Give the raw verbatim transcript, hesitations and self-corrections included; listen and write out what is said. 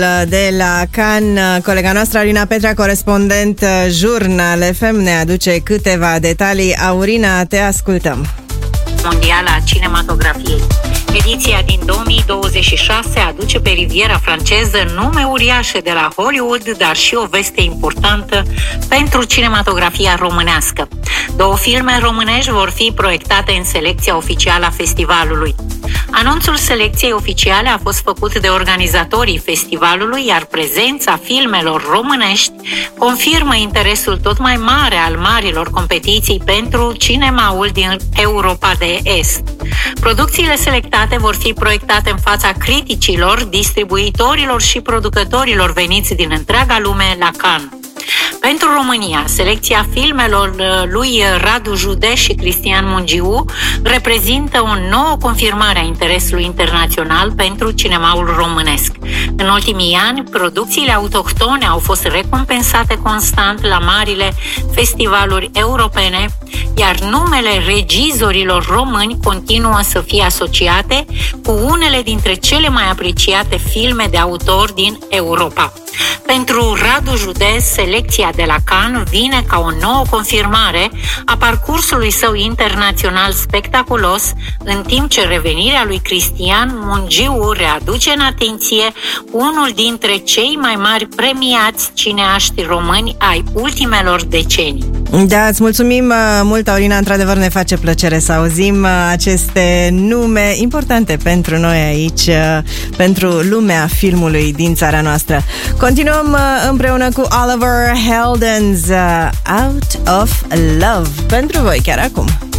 De la Cannes, colega noastră Aurina Petra, corespondent Jurnal F M, ne aduce câteva detalii. Aurina, te ascultăm. Mondială a cinematografiei. Ediția din două mii douăzeci și șase aduce pe riviera franceză nume uriașe de la Hollywood, dar și o veste importantă pentru cinematografia românească. Două filme românești vor fi proiectate în selecția oficială a festivalului. Anunțul selecției oficiale a fost făcut de organizatorii festivalului, iar prezența filmelor românești confirmă interesul tot mai mare al marilor competiții pentru cinemaul din Europa de Est. Producțiile selectate vor fi proiectate în fața criticilor, distribuitorilor și producătorilor veniți din întreaga lume la Cannes. Pentru România, selecția filmelor lui Radu Jude și Cristian Mungiu reprezintă o nouă confirmare a interesului internațional pentru cinemaul românesc. În ultimii ani, producțiile autohtone au fost recompensate constant la marile festivaluri europene, iar numele regizorilor români continuă să fie asociate cu unele dintre cele mai apreciate filme de autor din Europa. Pentru Radu Jude, selecția de la Cannes vine ca o nouă confirmare a parcursului său internațional spectaculos, în timp ce revenirea lui Cristian Mungiu readuce în atenție unul dintre cei mai mari premiați cineaști români ai ultimelor decenii. Da, îți mulțumim mult, Aurina, într-adevăr ne face plăcere să auzim aceste nume importante pentru noi aici, pentru lumea filmului din țara noastră. Continuăm împreună cu Oliver Heldens, Out of Love, pentru voi chiar acum.